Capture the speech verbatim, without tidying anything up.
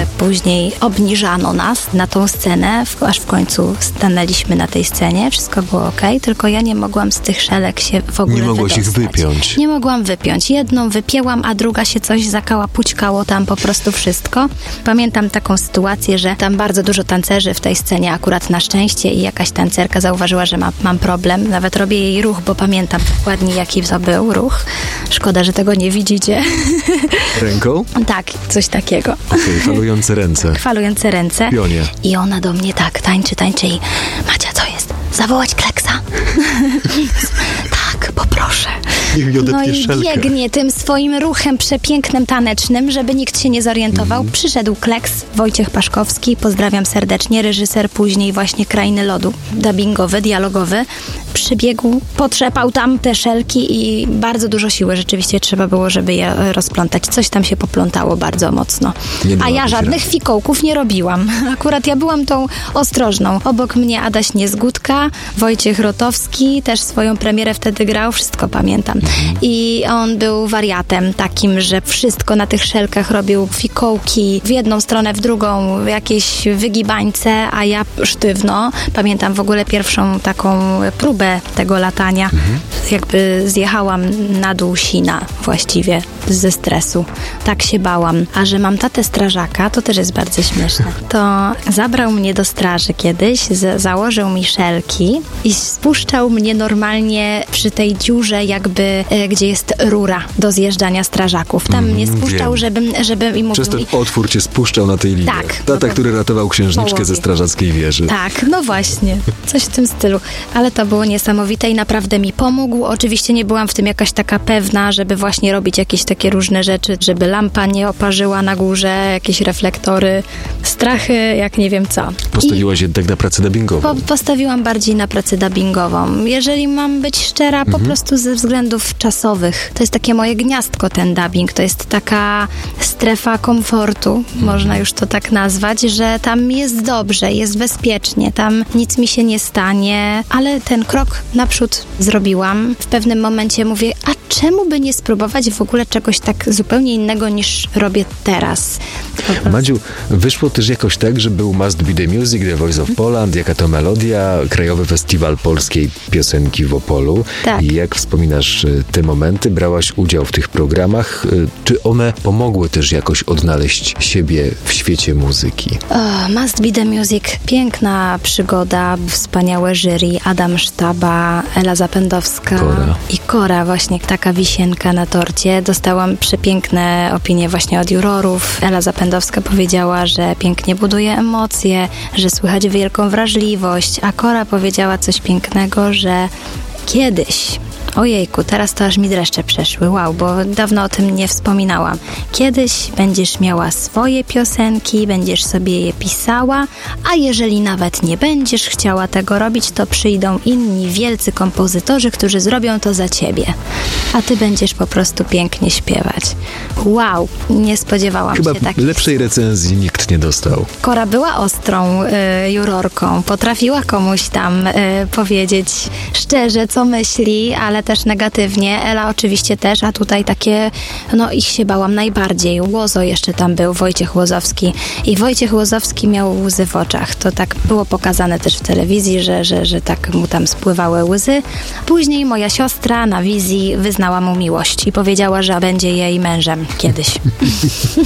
później obniżano nas na tą scenę, aż w końcu stanęliśmy na tej scenie, wszystko było okej, tylko ja nie mogłam z tych szelek się w ogóle Nie mogłaś ich wydostać. wypiąć. Nie mogłam wypiąć. Jedną wypięłam, a druga się coś zakałapućkało tam po prostu wszystko. Pamiętam taką sytuację, że tam bardzo dużo tancerzy w tej scenie akurat na szczęście i jakaś tancerka zauważyła, że ma, mam problem. Nawet robię jej ruch, bo pamiętam dokładnie jaki to był ruch. Szkoda, że tego nie widzicie. Ręką? Tak, coś takiego. Okej, okay, falujące ręce. Falujące ręce. Pionie. I ona do mnie tak tańczy, tańczy i Madzia, co jest? Zawołać Kleksa? Tak, poproszę. Niech mi odetnie No i szelkę. biegnie tym swoim ruchem przepięknym, tanecznym, żeby nikt się nie zorientował. Mm. Przyszedł Kleks, Wojciech Paszkowski, pozdrawiam serdecznie, reżyser później właśnie Krainy Lodu, dubbingowy, dialogowy. Przybiegł, potrzepał tam te szelki i bardzo dużo siły rzeczywiście trzeba było, żeby je rozplątać. Coś tam się poplątało bardzo mocno. A ja żadnych fikołków nie robiłam. Akurat ja byłam tą ostrożną. Obok mnie Adaś Niezgódka, Wojciech Rotowski, też swoją premierę wtedy grał, wszystko pamiętam. I on był wariatem takim, że wszystko na tych szelkach robił, fikołki w jedną stronę, w drugą, jakieś wygibańce, a ja sztywno. Pamiętam w ogóle pierwszą taką próbę tego latania. Mhm. Jakby zjechałam na dół sina właściwie ze stresu. Tak się bałam. A że mam tatę strażaka, to też jest bardzo śmieszne. To zabrał mnie do straży kiedyś, z- założył mi szelki i spuszczał mnie normalnie przy tej dziurze jakby, e, gdzie jest rura do zjeżdżania strażaków. Tam mm, mnie spuszczał, żebym, żebym i mówił... Przez ten mi... otwór cię spuszczał na tej linii. Tak. Tata, no który ratował księżniczkę połowie. ze strażackiej wieży. Tak, no właśnie. Coś w tym stylu. Ale to było niesamowite i naprawdę mi pomógł. Oczywiście nie byłam w tym jakaś taka pewna, żeby właśnie robić jakieś takie różne rzeczy, żeby lampa nie oparzyła na górze, jakieś reflektory, strachy, jak nie wiem co. Postawiłaś I jednak na pracę dubbingową. Po, postawiłam bardziej na pracę dubbingową. Jeżeli mam być szczera, mhm. po prostu ze względów czasowych. To jest takie moje gniazdko, ten dubbing. To jest taka strefa komfortu, mhm. można już to tak nazwać, że tam jest dobrze, jest bezpiecznie, tam nic mi się nie stanie, ale ten krok naprzód zrobiłam. W pewnym momencie mówię, a czemu by nie spróbować w ogóle czegoś tak zupełnie innego niż robię teraz? Madziu, wyszło też jakoś tak, że był Must Be The Music, The Voice of Poland, Jaka to melodia, Krajowy Festiwal Polskiej Piosenki w Opolu. Tak. I jak wspominasz te momenty, brałaś udział w tych programach, czy one pomogły też jakoś odnaleźć siebie w świecie muzyki? Oh, Must Be The Music, piękna przygoda, wspaniałe jury, Adam Sztaba, Ela Zapędowska Kora. i Kora, właśnie taka wisienka na torcie. Dostałam przepiękne opinie właśnie od jurorów. Ela Zapędowska powiedziała, że pięknie buduje emocje, że słychać wielką wrażliwość, a Kora powiedziała coś pięknego, że kiedyś... Ojejku, teraz to aż mi dreszcze przeszły, wow, bo dawno o tym nie wspominałam. Kiedyś będziesz miała swoje piosenki, będziesz sobie je pisała, a jeżeli nawet nie będziesz chciała tego robić, to przyjdą inni wielcy kompozytorzy, którzy zrobią to za ciebie. A ty będziesz po prostu pięknie śpiewać. Wow, nie spodziewałam Chyba się takich... lepszej recenzji nikt nie dostał. Kora była ostrą y, jurorką, potrafiła komuś tam y, powiedzieć szczerze, co myśli, ale też negatywnie. Ela oczywiście też, a tutaj takie, no ich się bałam najbardziej. Łozo jeszcze tam był, Wojciech Łozowski. I Wojciech Łozowski miał łzy w oczach. To tak było pokazane też w telewizji, że, że, że tak mu tam spływały łzy. Później moja siostra na wizji wyznała mu miłość i powiedziała, że będzie jej mężem kiedyś.